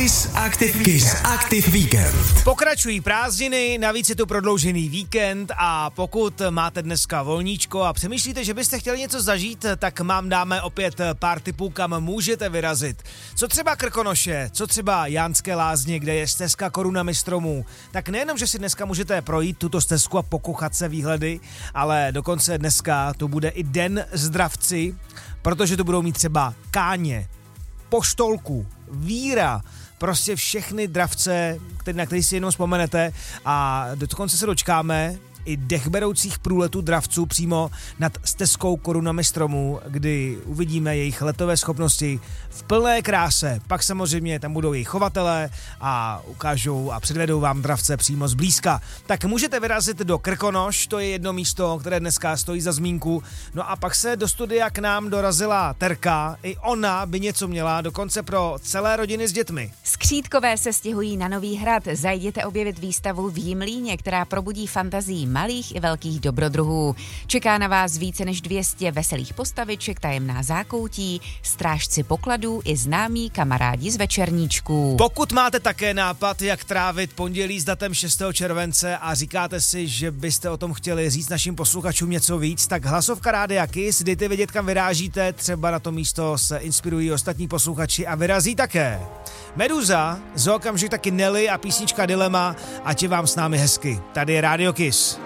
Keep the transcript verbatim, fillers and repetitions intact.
Kiss Active, Kiss Active Víkend. Pokračují prázdniny, navíc je tu prodloužený víkend a pokud máte dneska volníčko a přemýšlíte, že byste chtěli něco zažít, tak mám dáme opět pár tipů, kam můžete vyrazit. Co třeba Krkonoše, co třeba Jánské Lázně, kde je stezka korunami stromů. Tak nejenom, že si dneska můžete projít tuto stezku a pokuchat se výhledy, ale dokonce dneska tu bude i den zdravci, protože tu budou mít třeba káně, poštolku, víra, prostě všechny dravce, který, na který si jenom vzpomenete a dokonce se dočkáme i dechberoucích průletů dravců přímo nad stezkou korunami stromů, kdy uvidíme jejich letové schopnosti v plné kráse. Pak samozřejmě tam budou jejich chovatelé a ukážou a předvedou vám dravce přímo zblízka. Tak můžete vyrazit do Krkonoš, to je jedno místo, které dneska stojí za zmínku. No a pak se do studia k nám dorazila Terka, i ona by něco měla, dokonce pro celé rodiny s dětmi. Skřítkové se stěhují na Nový Hrad, zajděte objevit výstavu v Jimlíně, která probudí fantazii malých i velkých dobrodruhů. Čeká na vás více než dvě stě veselých postaviček, tajemná zákoutí, strážci pokladů i známí kamarádi z večerníčků. Pokud máte také nápad, jak trávit pondělí s datem šestého července a říkáte si, že byste o tom chtěli říct našim posluchačům něco víc, tak hlasovka Rádia Kiss, dejte vědět, kam vyrážíte, třeba na to místo se inspirují ostatní posluchači a vyrazí také. Meduza, za okamžik taky Nelly a písnička Dilema, ať je vám s námi hezky. Tady je Rádio Kiss.